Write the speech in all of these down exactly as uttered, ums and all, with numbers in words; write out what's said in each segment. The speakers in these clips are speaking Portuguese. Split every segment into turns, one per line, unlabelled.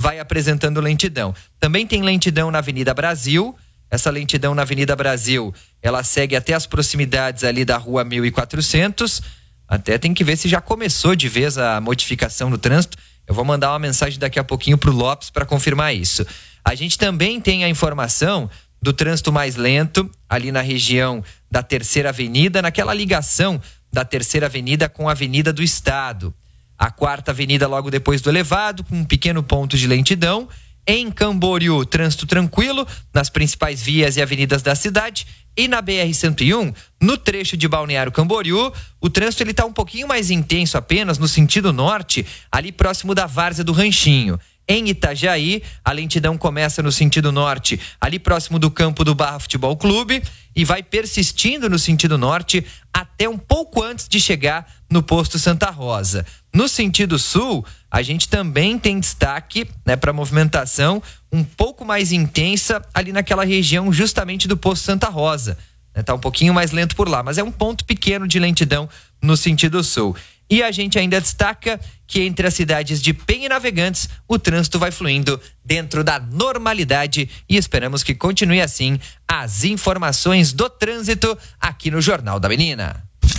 vai apresentando lentidão. Também tem lentidão na Avenida Brasil. Essa lentidão na Avenida Brasil, ela segue até as proximidades ali da Rua mil e quatrocentos. Até tem que ver se já começou de vez a modificação no trânsito. Eu vou mandar uma mensagem daqui a pouquinho pro Lopes para confirmar isso. A gente também tem a informação do trânsito mais lento ali na região da Terceira Avenida, naquela ligação da Terceira Avenida com a Avenida do Estado. A Quarta Avenida logo depois do elevado, com um pequeno ponto de lentidão. Em Camboriú, trânsito tranquilo nas principais vias e avenidas da cidade. E na B R cento e um, no trecho de Balneário Camboriú, o trânsito ele tá um pouquinho mais intenso apenas no sentido norte, ali próximo da Várzea do Ranchinho. Em Itajaí, a lentidão começa no sentido norte, ali próximo do campo do Barra Futebol Clube, e vai persistindo no sentido norte até um pouco antes de chegar no posto Santa Rosa. No sentido sul, a gente também tem destaque, né, para movimentação um pouco mais intensa ali naquela região justamente do posto Santa Rosa. Né, tá um pouquinho mais lento por lá, mas é um ponto pequeno de lentidão no sentido sul. E a gente ainda destaca que entre as cidades de Penha e Navegantes, o trânsito vai fluindo dentro da normalidade e esperamos que continue assim as informações do trânsito aqui no Jornal da Menina.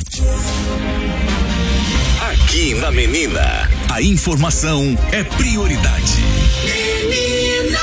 Aqui na Menina, a informação é prioridade. Menina!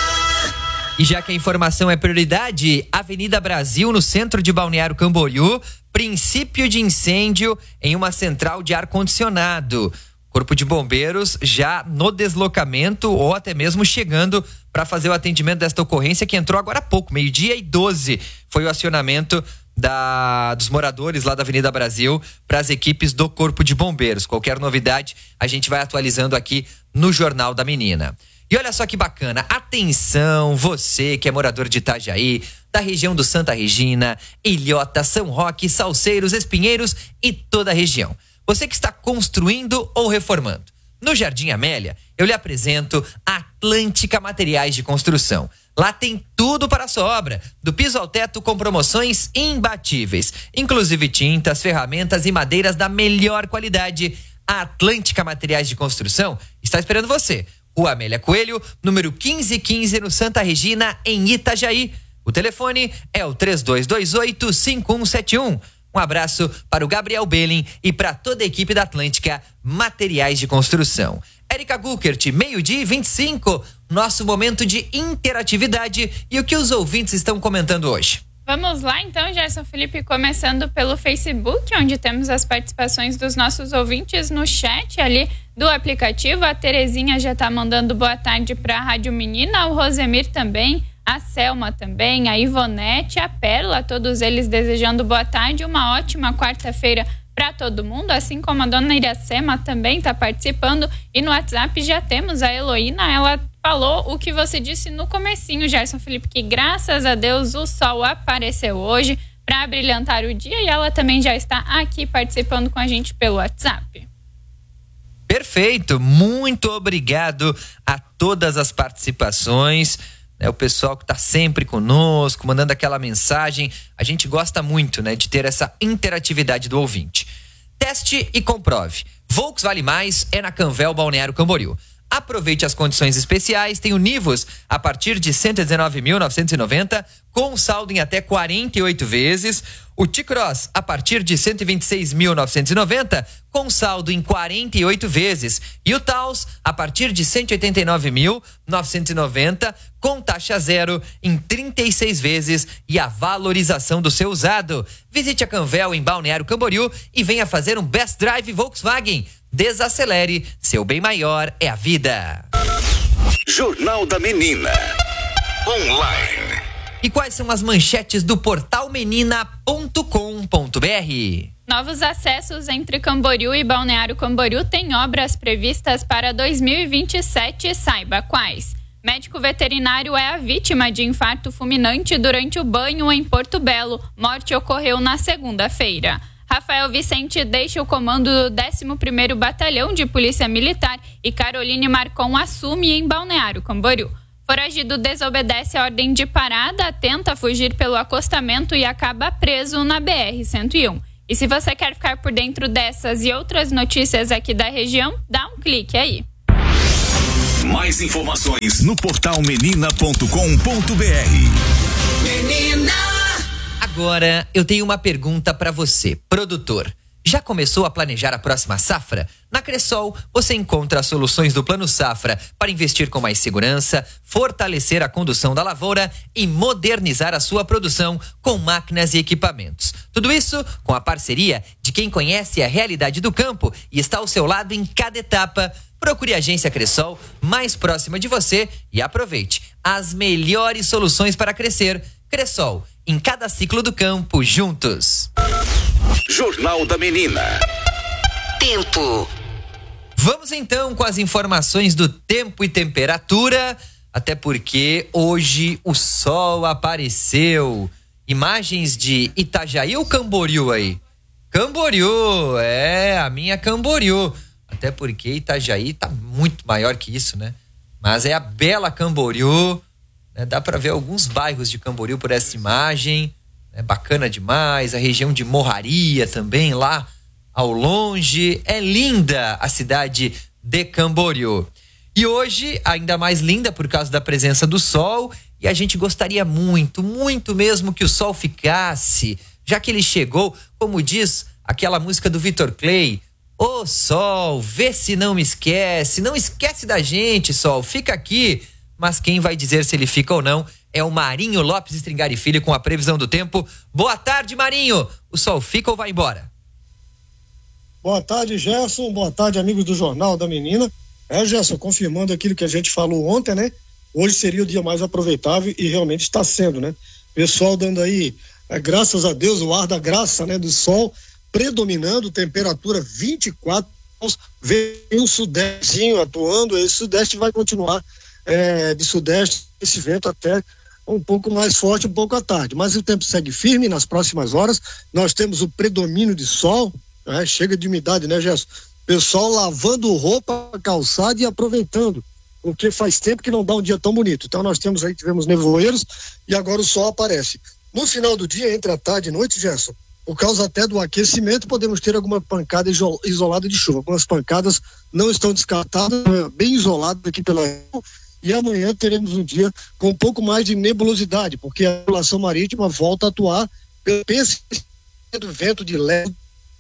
E já que a informação é prioridade, Avenida Brasil, no centro de Balneário Camboriú, princípio de incêndio em uma central de ar-condicionado. Corpo de Bombeiros já no deslocamento ou até mesmo chegando para fazer o atendimento desta ocorrência que entrou agora há pouco, meio-dia e doze. Foi o acionamento da, dos moradores lá da Avenida Brasil para as equipes do Corpo de Bombeiros. Qualquer novidade, a gente vai atualizando aqui no Jornal da Menina. E olha só que bacana, atenção, você que é morador de Itajaí, da região do Santa Regina, Ilhota, São Roque, Salceiros, Espinheiros e toda a região. Você que está construindo ou reformando. No Jardim Amélia, eu lhe apresento a Atlântica Materiais de Construção. Lá tem tudo para a sua obra, do piso ao teto com promoções imbatíveis, inclusive tintas, ferramentas e madeiras da melhor qualidade. A Atlântica Materiais de Construção está esperando você. Rua Amélia Coelho, número quinze quinze, no Santa Regina, em Itajaí. O telefone é o três dois dois oito, cinco um sete um. Um abraço para o Gabriel Belling e para toda a equipe da Atlântica Materiais de Construção. Érica Guckert, meio-dia e vinte e cinco, nosso momento de interatividade e o que os ouvintes estão comentando hoje.
Vamos lá então, Gerson Felipe, começando pelo Facebook, onde temos as participações dos nossos ouvintes no chat ali do aplicativo. A Terezinha já está mandando boa tarde para a Rádio Menina, o Rosemir também, a Selma também, a Ivonete, a Pérola, todos eles desejando boa tarde, uma ótima quarta-feira para todo mundo, assim como a dona Iracema também está participando. E no WhatsApp já temos a Heloína, ela falou o que você disse no comecinho, Gerson Felipe, que graças a Deus o sol apareceu hoje para brilhantar o dia, e ela também já está aqui participando com a gente pelo WhatsApp.
Perfeito, muito obrigado a todas as participações, né, o pessoal que está sempre conosco, mandando aquela mensagem. A gente gosta muito, né, de ter essa interatividade do ouvinte. Teste e comprove. Volks Vale Mais é na Canvel Balneário Camboriú. Aproveite as condições especiais, tem o Nivus a partir de cento e dezenove mil novecentos e noventa, com saldo em até quarenta e oito vezes. O T-Cross a partir de cento e vinte e seis mil novecentos e noventa, com saldo em quarenta e oito vezes. E o Taos a partir de cento e oitenta e nove mil novecentos e noventa, com taxa zero em trinta e seis vezes e a valorização do seu usado. Visite a Canvel em Balneário Camboriú e venha fazer um Best Drive Volkswagen. Desacelere, seu bem maior é a vida.
Jornal da Menina. Online.
E quais são as manchetes do portal menina ponto com ponto br?
Novos acessos entre Camboriú e Balneário Camboriú têm obras previstas para dois mil e vinte e sete, saiba quais. Médico veterinário é a vítima de infarto fulminante durante o banho em Porto Belo. Morte ocorreu na segunda-feira. Rafael Vicente deixa o comando do décimo primeiro Batalhão de Polícia Militar e Caroline Marcon assume em Balneário Camboriú. Foragido desobedece a ordem de parada, tenta fugir pelo acostamento e acaba preso na B R cento e um. E se você quer ficar por dentro dessas e outras notícias aqui da região, dá um clique aí.
Mais informações no portal menina ponto com ponto br.
Menina! Agora eu tenho uma pergunta para você, produtor. Já começou a planejar a próxima safra? Na Cressol, você encontra as soluções do Plano Safra para investir com mais segurança, fortalecer a condução da lavoura e modernizar a sua produção com máquinas e equipamentos. Tudo isso com a parceria de quem conhece a realidade do campo e está ao seu lado em cada etapa. Procure a agência Cressol mais próxima de você e aproveite as melhores soluções para crescer. Cressol, em cada ciclo do campo, juntos.
Jornal da Menina.
Tempo.
Vamos então com as informações do tempo e temperatura, até porque hoje o sol apareceu. Imagens de Itajaí ou Camboriú aí? Camboriú, é, a minha Camboriú. Até porque Itajaí tá muito maior que isso, né? Mas é a bela Camboriú, né? Dá para ver alguns bairros de Camboriú por essa imagem. É bacana demais, a região de Morraria também, lá ao longe. É linda a cidade de Camboriú. E hoje, ainda mais linda por causa da presença do sol. E a gente gostaria muito, muito mesmo que o sol ficasse, já que ele chegou, como diz aquela música do Vitor Clay: ô sol, vê se não me esquece, não esquece da gente, sol, fica aqui. Mas quem vai dizer se ele fica ou não é o Marinho Lopes Stringari Filho com a previsão do tempo. Boa tarde, Marinho. O sol fica ou vai embora?
Boa tarde, Gerson. Boa tarde, amigos do Jornal da Menina. É, Gerson, confirmando aquilo que a gente falou ontem, né? Hoje seria o dia mais aproveitável e realmente está sendo, né? Pessoal dando aí, é, graças a Deus, o ar da graça, né? Do sol predominando, temperatura vinte e quatro graus, vem o sudeste atuando, esse sudeste vai continuar é, de sudeste, esse vento até um pouco mais forte, um pouco à tarde, mas o tempo segue firme. Nas próximas horas nós temos o predomínio de sol, né? Chega de umidade, né, Gerson? Pessoal lavando roupa, calçada e aproveitando, porque faz tempo que não dá um dia tão bonito. Então nós temos aí, tivemos nevoeiros e agora o sol aparece. No final do dia, entre a tarde e noite, Gerson, por causa até do aquecimento, podemos ter alguma pancada isolada de chuva. Algumas pancadas não estão descartadas, bem isoladas aqui pela... E amanhã teremos um dia com um pouco mais de nebulosidade, porque a circulação marítima volta a atuar pelo do vento de leve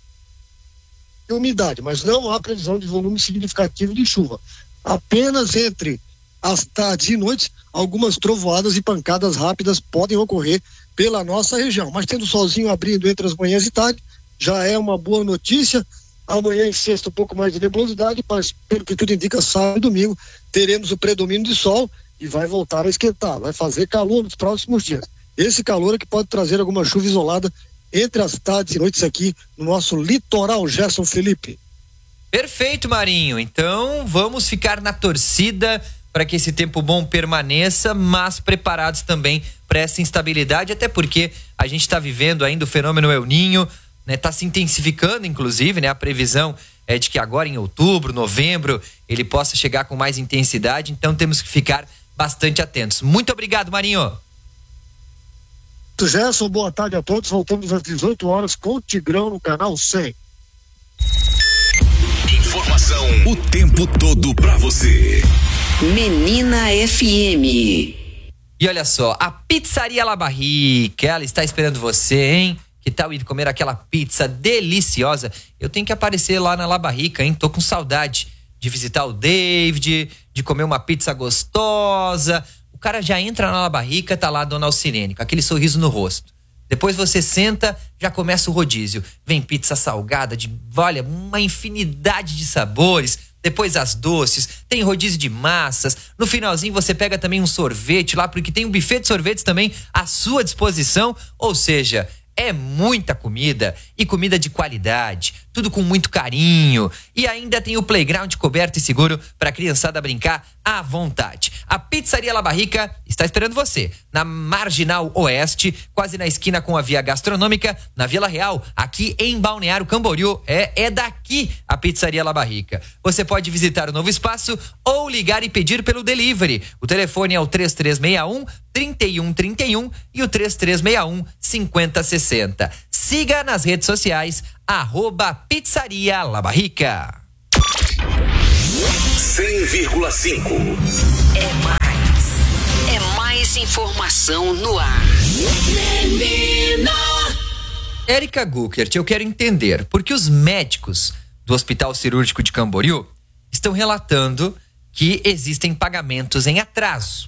e umidade, mas não há previsão de volume significativo de chuva. Apenas entre as tardes e noites, algumas trovoadas e pancadas rápidas podem ocorrer pela nossa região, mas tendo o solzinho abrindo entre as manhãs e tarde, já é uma boa notícia. Amanhã em sexta um pouco mais de nebulosidade, mas pelo que tudo indica, sábado e domingo teremos o predomínio de sol e vai voltar a esquentar, vai fazer calor nos próximos dias. Esse calor é que pode trazer alguma chuva isolada entre as tardes e noites aqui no nosso litoral, Gerson Felipe.
Perfeito, Marinho. Então vamos ficar na torcida para que esse tempo bom permaneça, mas preparados também para essa instabilidade, até porque a gente está vivendo ainda o fenômeno El Niño, né? Tá se intensificando, inclusive, né? A previsão é de que agora em outubro, novembro, ele possa chegar com mais intensidade, então temos que ficar bastante atentos. Muito obrigado, Marinho.
Gerson, boa tarde a todos. Voltamos às dezoito horas com o Tigrão no canal cem.
Informação o tempo todo pra você.
Menina F M.
E olha só, a Pizzaria La Barrica, ela está esperando você, hein? Que tal ir comer aquela pizza deliciosa? Eu tenho que aparecer lá na La Barrica, hein? Tô com saudade de visitar o David, de comer uma pizza gostosa. O cara já entra na La Barrica, tá lá a dona Alcirene, com aquele sorriso no rosto. Depois você senta, já começa o rodízio. Vem pizza salgada, de, olha, uma infinidade de sabores. Depois as doces, tem rodízio de massas. No finalzinho você pega também um sorvete lá, porque tem um buffet de sorvetes também à sua disposição. Ou seja, é muita comida e comida de qualidade, tudo com muito carinho. E ainda tem o playground coberto e seguro para a criançada brincar à vontade. A Pizzaria La Barrica está esperando você na Marginal Oeste, quase na esquina com a Via Gastronômica, na Vila Real, aqui em Balneário Camboriú. É, é daqui a Pizzaria La Barrica. Você pode visitar o novo espaço ou ligar e pedir pelo delivery. O telefone é o três três seis um, três um três um e o três três seis um, cinco zero seis zero. Siga nas redes sociais, arroba Pizzaria La Barrica.
cem vírgula cinco.
É mais. É mais informação no ar. Menina.
Érica Guckert, eu quero entender por que os médicos do Hospital Cirúrgico de Camboriú estão relatando que existem pagamentos em atraso.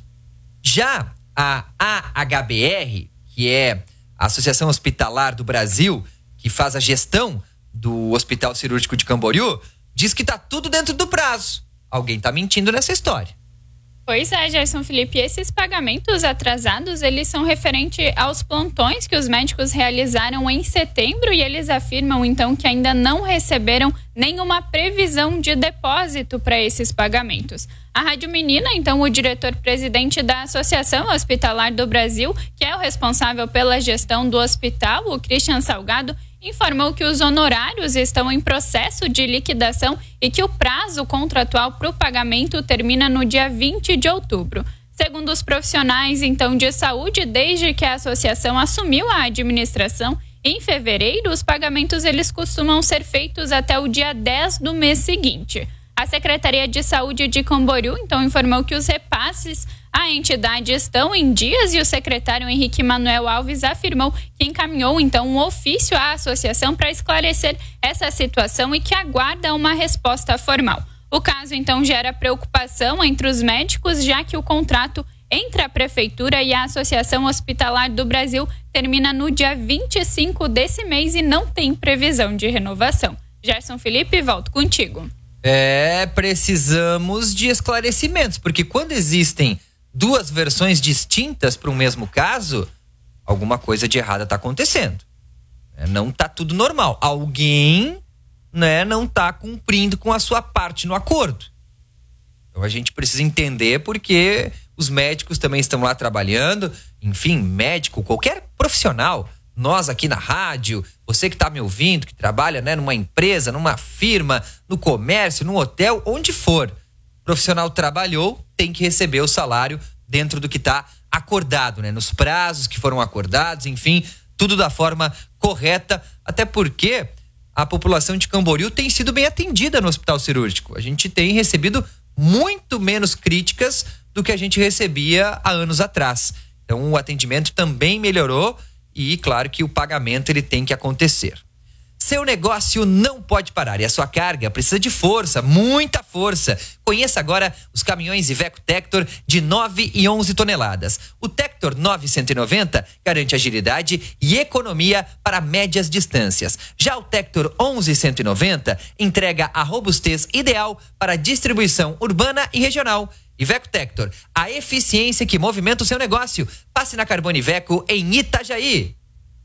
Já a A H B R, que é a Associação Hospitalar do Brasil, que faz a gestão do Hospital Cirúrgico de Camboriú, diz que está tudo dentro do prazo. Alguém está mentindo nessa história.
Pois é, Gerson Felipe, esses pagamentos atrasados, eles são referentes aos plantões que os médicos realizaram em setembro e eles afirmam, então, que ainda não receberam nenhuma previsão de depósito para esses pagamentos. A Rádio Menina, então, o diretor-presidente da Associação Hospitalar do Brasil, que é o responsável pela gestão do hospital, o Christian Salgado, informou que os honorários estão em processo de liquidação e que o prazo contratual para o pagamento termina no dia vinte de outubro. Segundo os profissionais, então, de saúde, desde que a associação assumiu a administração, em fevereiro, os pagamentos eles costumam ser feitos até o dia dez do mês seguinte. A Secretaria de Saúde de Camboriú, então, informou que os repasses à entidade estão em dias e o secretário Henrique Manuel Alves afirmou que encaminhou, então, um ofício à associação para esclarecer essa situação e que aguarda uma resposta formal. O caso, então, gera preocupação entre os médicos, já que o contrato entre a Prefeitura e a Associação Hospitalar do Brasil termina no dia vinte e cinco desse mês e não tem previsão de renovação. Gerson Felipe, volto contigo.
É, precisamos de esclarecimentos, porque quando existem duas versões distintas para o mesmo caso, alguma coisa de errada está acontecendo. É, não está tudo normal. Alguém, né, não está cumprindo com a sua parte no acordo. Então a gente precisa entender porque os médicos também estão lá trabalhando. Enfim, médico, qualquer profissional, nós aqui na rádio, você que está me ouvindo, que trabalha, né, numa empresa, numa firma, no comércio, num hotel, onde for, o profissional trabalhou, tem que receber o salário dentro do que está acordado, né, nos prazos que foram acordados, enfim, tudo da forma correta, até porque a população de Camboriú tem sido bem atendida no Hospital Cirúrgico. A gente tem recebido muito menos críticas do que a gente recebia há anos atrás. Então o atendimento também melhorou. E claro que o pagamento ele tem que acontecer. Seu negócio não pode parar e a sua carga precisa de força, muita força. Conheça agora os caminhões Iveco Tector de nove e onze toneladas. O Tector nove cento e noventa garante agilidade e economia para médias distâncias. Já o Tector onze cento e noventa entrega a robustez ideal para distribuição urbana e regional. Iveco Tector, a eficiência que movimenta o seu negócio. Passe na Carbono Iveco em Itajaí.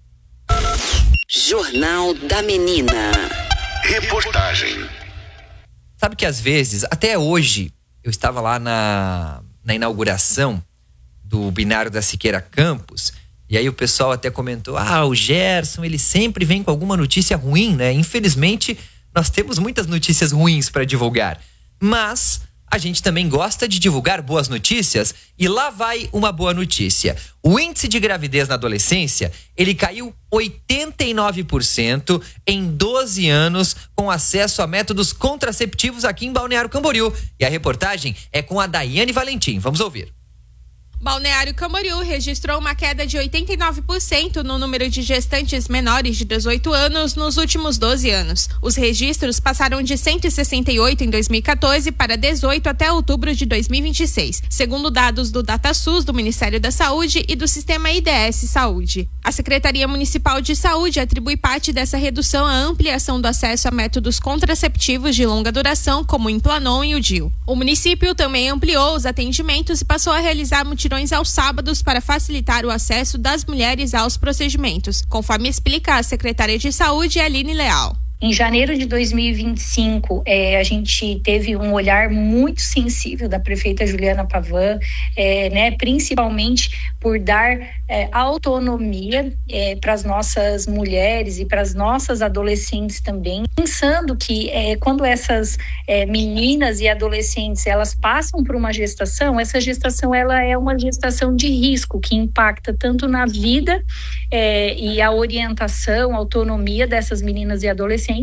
Jornal da Menina.
Reportagem.
Sabe que às vezes, até hoje, eu estava lá na, na inauguração do binário da Siqueira Campos, e aí o pessoal até comentou, ah, o Gerson, ele sempre vem com alguma notícia ruim, né? Infelizmente, nós temos muitas notícias ruins para divulgar, mas a gente também gosta de divulgar boas notícias e lá vai uma boa notícia. O índice de gravidez na adolescência, ele caiu oitenta e nove por cento em doze anos com acesso a métodos contraceptivos aqui em Balneário Camboriú. E a reportagem é com a Daiane Valentim. Vamos ouvir.
Balneário Camboriú registrou uma queda de oitenta e nove por cento no número de gestantes menores de dezoito anos nos últimos doze anos. Os registros passaram de cento e sessenta e oito em dois mil e quatorze para dezoito até outubro de dois mil e vinte e seis, segundo dados do DataSUS, do Ministério da Saúde e do Sistema I D S Saúde. A Secretaria Municipal de Saúde atribui parte dessa redução à ampliação do acesso a métodos contraceptivos de longa duração, como o Implanon e o D I U. O município também ampliou os atendimentos e passou a realizar mutirões aos sábados para facilitar o acesso das mulheres aos procedimentos, conforme explica a secretária de Saúde, Aline Leal.
Em janeiro de dois mil e vinte e cinco, é, a gente teve um olhar muito sensível da prefeita Juliana Pavan, é, né, principalmente por dar é, autonomia é, para as nossas mulheres e para as nossas adolescentes também, pensando que é, quando essas é, meninas e adolescentes elas passam por uma gestação, essa gestação ela é uma gestação de risco que impacta tanto na vida é, e a orientação, a autonomia dessas meninas e adolescentes,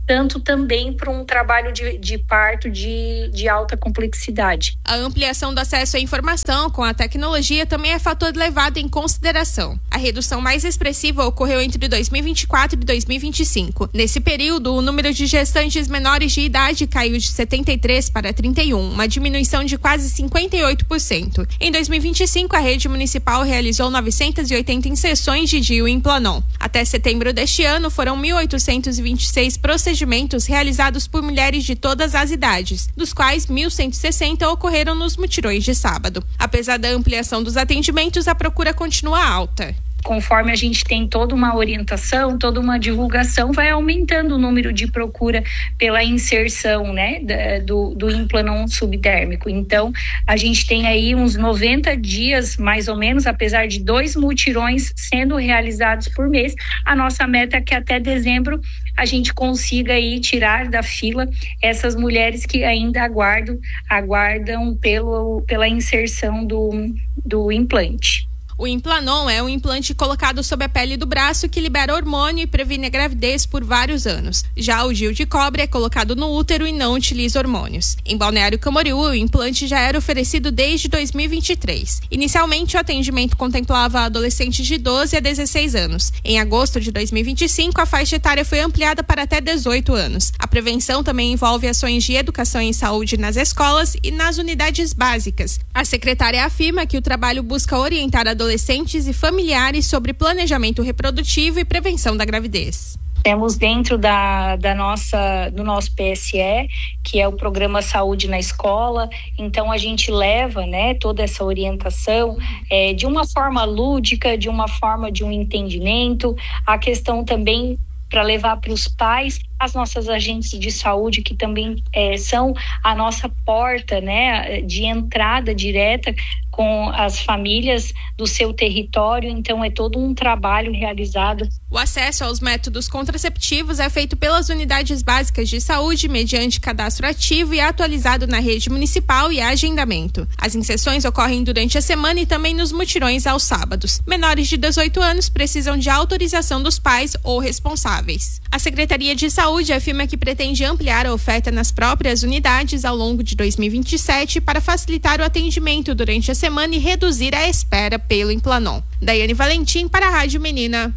tanto também para um trabalho de, de parto de, de alta complexidade.
A ampliação do acesso à informação com a tecnologia também é fator levado em consideração. A redução mais expressiva ocorreu entre dois mil e vinte e quatro e dois mil e vinte e cinco. Nesse período, o número de gestantes menores de idade caiu de setenta e três para trinta e um, uma diminuição de quase cinquenta e oito por cento. Em dois mil e vinte e cinco, a rede municipal realizou novecentas e oitenta inserções de D I U em Planon. Até setembro deste ano, foram mil oitocentos e vinte e seis procedimentos realizados por mulheres de todas as idades, dos quais mil cento e sessenta ocorreram nos mutirões de sábado. Apesar da ampliação dos atendimentos, a procura continua alta.
Conforme a gente tem toda uma orientação, toda uma divulgação, vai aumentando o número de procura pela inserção, né, do, do implanon subdérmico. Então, a gente tem aí uns noventa dias, mais ou menos, apesar de dois mutirões sendo realizados por mês. A nossa meta é que até dezembro a gente consiga aí tirar da fila essas mulheres que ainda aguardam, aguardam pelo, pela inserção do, do implante.
O Implanon é um implante colocado sob a pele do braço que libera hormônio e previne a gravidez por vários anos. Já o D I U de cobre é colocado no útero e não utiliza hormônios. Em Balneário Camboriú, o implante já era oferecido desde dois mil e vinte e três. Inicialmente, o atendimento contemplava adolescentes de doze a dezesseis anos. Em agosto de dois mil e vinte e cinco, a faixa etária foi ampliada para até dezoito anos. A prevenção também envolve ações de educação em saúde nas escolas e nas unidades básicas. A secretária afirma que o trabalho busca orientar adolescentes adolescentes e familiares sobre planejamento reprodutivo e prevenção da gravidez.
Temos dentro da, da nossa, do nosso P S E, que é o Programa Saúde na Escola, então a gente leva, né, toda essa orientação é, de uma forma lúdica, de uma forma de um entendimento, a questão também para levar para os pais, as nossas agentes de saúde, que também é, são a nossa porta, né, de entrada direta com as famílias do seu território. Então é todo um trabalho realizado.
O acesso aos métodos contraceptivos é feito pelas unidades básicas de saúde mediante cadastro ativo e atualizado na rede municipal e agendamento. As inserções ocorrem durante a semana e também nos mutirões aos sábados. Menores de dezoito anos precisam de autorização dos pais ou responsáveis. A Secretaria de Saúde afirma que pretende ampliar a oferta nas próprias unidades ao longo de dois mil e vinte e sete para facilitar o atendimento durante a semana e reduzir a espera pelo Implanon. Daiane Valentim para a Rádio Menina.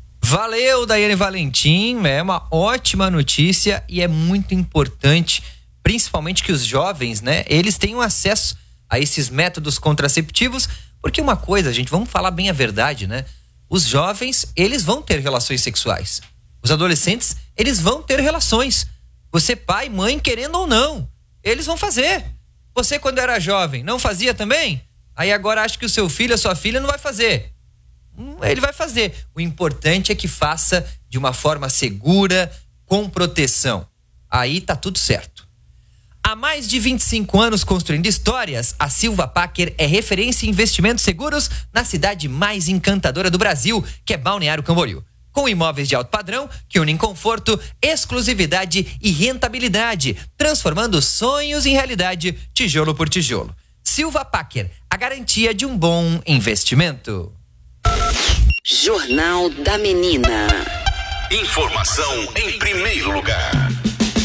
Valeu, Daiane Valentim, é uma ótima notícia e é muito importante, principalmente que os jovens, né, eles tenham acesso a esses métodos contraceptivos, porque uma coisa, gente, vamos falar bem a verdade, né? Os jovens, eles vão ter relações sexuais. Os adolescentes, eles vão ter relações. Você, pai, mãe, querendo ou não, eles vão fazer. Você, quando era jovem, não fazia também? Aí agora acha que o seu filho, a sua filha não vai fazer. Ele vai fazer. O importante é que faça de uma forma segura, com proteção. Aí tá tudo certo. Há mais de vinte e cinco anos construindo histórias, a Silva Packer é referência em investimentos seguros na cidade mais encantadora do Brasil, que é Balneário Camboriú. Com imóveis de alto padrão que unem conforto, exclusividade e rentabilidade, transformando sonhos em realidade, tijolo por tijolo. Silva Packer, a garantia de um bom investimento.
Jornal da Menina.
Informação em primeiro lugar.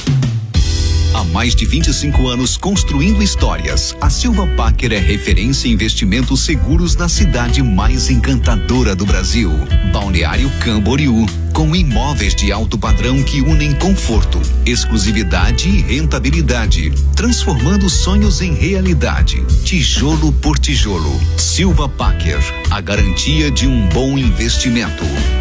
Há mais de vinte e cinco anos construindo histórias, a Silva Packer é referência em investimentos seguros na cidade mais encantadora do Brasil, Balneário Camboriú, com imóveis de alto padrão que unem conforto, exclusividade e rentabilidade, transformando sonhos em realidade, tijolo por tijolo. Silva Packer, a garantia de um bom investimento.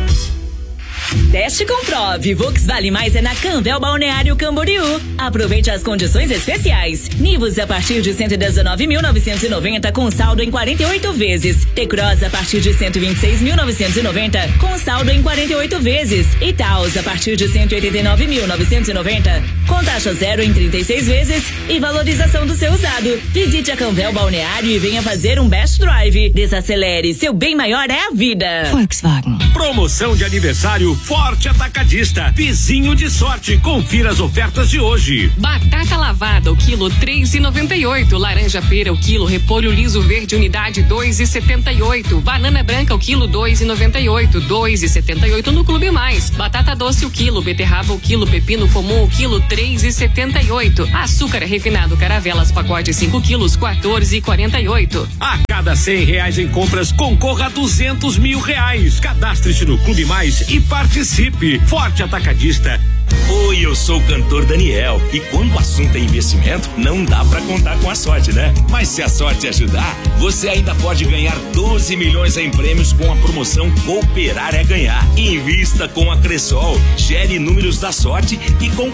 Teste e comprove. Volkswagen Mais é na Canvel Balneário Camboriú. Aproveite as condições especiais. Nivus a partir de cento e dezenove mil novecentos e noventa com saldo em quarenta e oito vezes. T-Cross a partir de cento e vinte e seis mil novecentos e noventa com saldo em quarenta e oito vezes. E Taos a partir de cento e oitenta e nove mil novecentos e noventa com taxa zero em trinta e seis vezes e valorização do seu usado. Visite a Canvel Balneário e venha fazer um best drive. Desacelere, seu bem maior é a vida.
Volkswagen. Promoção de aniversário Forte Atacadista. Vizinho de sorte. Confira as ofertas de hoje.
Batata lavada, o quilo três e noventa e oito. Laranja pera, o quilo. Repolho liso verde, unidade dois e setenta e oito. Banana branca, o quilo dois e noventa e oito. dois e setenta e oito no Clube Mais. Batata doce, o quilo. Beterraba, o quilo. Pepino comum, o quilo três e setenta e oito. Açúcar refinado Caravelas, pacote cinco quilos, quatorze e quarenta e oito.
A cada cem reais em compras, concorra a duzentos mil reais. Cadastre-se no Clube Mais e participe. Forte Atacadista.
Oi, eu sou o cantor Daniel e quando o assunto é investimento, não dá pra contar com a sorte, né? Mas se a sorte ajudar, você ainda pode ganhar doze milhões em prêmios com a promoção Cooperar é Ganhar. Invista com a Cressol, gere números da sorte e concorra